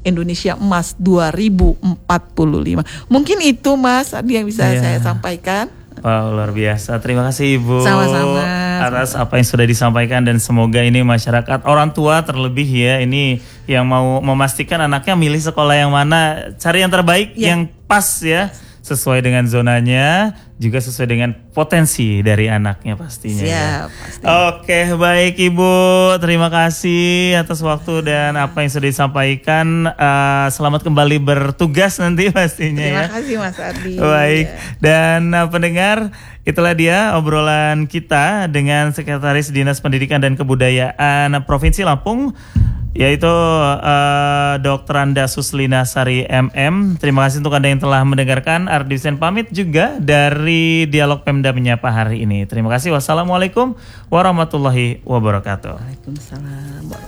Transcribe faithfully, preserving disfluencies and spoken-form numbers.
Indonesia Emas dua ribu empat puluh lima. Mungkin itu Mas Ardi yang bisa yeah. saya sampaikan. Wow, luar biasa. Terima kasih Ibu Sama-sama atas apa yang sudah disampaikan, dan semoga ini masyarakat, orang tua terlebih ya, ini yang mau memastikan anaknya milih sekolah yang mana, cari yang terbaik, yeah. yang pas ya, sesuai dengan zonanya, juga sesuai dengan potensi dari anaknya pastinya. Siap, ya. Pasti. Oke, baik Ibu, terima kasih atas waktu dan apa yang sudah disampaikan. Uh, selamat kembali bertugas nanti pastinya. Terima ya. kasih Mas Ardi. Baik, ya. dan uh, pendengar, itulah dia obrolan kita dengan Sekretaris Dinas Pendidikan dan Kebudayaan Provinsi Lampung, yaitu uh, Dokter Anda Suslina Sari M M. Terima kasih untuk Anda yang telah mendengarkan. Ardi Sen pamit juga dari Dialog Pemda Menyapa hari ini. Terima kasih. Wassalamualaikum warahmatullahi wabarakatuh. Waalaikumsalam.